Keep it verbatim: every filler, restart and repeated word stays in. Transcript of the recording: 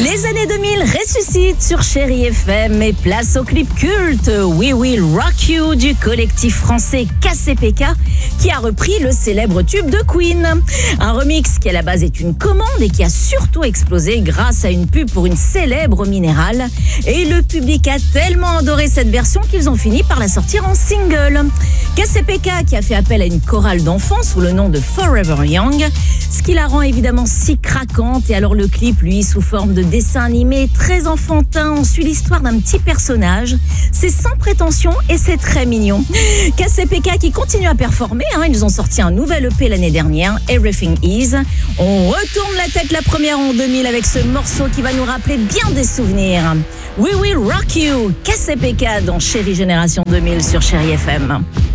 Les années deux mille ressuscitent sur Chérie F M et place au clip culte We Will Rock You du collectif français K C P K qui a repris le célèbre tube de Queen. Un remix qui à la base est une commande et qui a surtout explosé grâce à une pub pour une célèbre minérale. Et le public a tellement adoré cette version qu'ils ont fini par la sortir en single. K C P K qui a fait appel à une chorale d'enfants sous le nom de Forever Young, ce qui la rend évidemment si craquante. Et alors le clip, lui, sous forme de dessin animé très enfantin, on suit l'histoire d'un petit personnage. C'est sans prétention et c'est très mignon. K C P K qui continue à performer, hein, ils ont sorti un nouvel E P l'année dernière, Everything Is. On retourne la tête la première en deux mille avec ce morceau qui va nous rappeler bien des souvenirs. We Will Rock You, K C P K dans Chérie Génération deux mille sur Chérie F M.